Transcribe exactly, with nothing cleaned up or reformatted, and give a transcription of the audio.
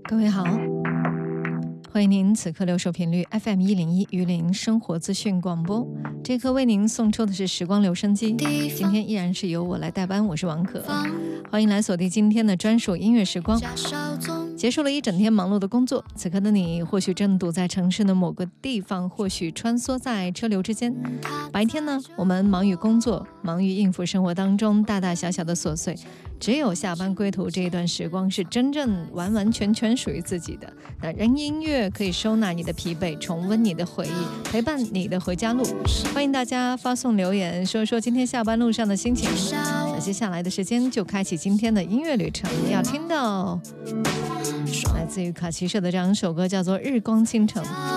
各位好，欢迎您此刻留守频率 F M 一零一榆林生活资讯广播。这刻为您送出的是时光留声机，今天依然是由我来代班，我是王可。欢迎来锁定今天的专属音乐时光。结束了一整天忙碌的工作，此刻的你或许正堵在城市的某个地方，或许穿梭在车流之间。白天呢，我们忙于工作，忙于应付生活当中大大小小的琐碎，只有下班归途这一段时光是真正完完全全属于自己的。那人音乐可以收纳你的疲惫，重温你的回忆，陪伴你的回家路。欢迎大家发送留言，说说今天下班路上的心情。那接下来的时间就开启今天的音乐旅程，要听到来自于卡奇社的这样一首歌，叫做《日光倾城》。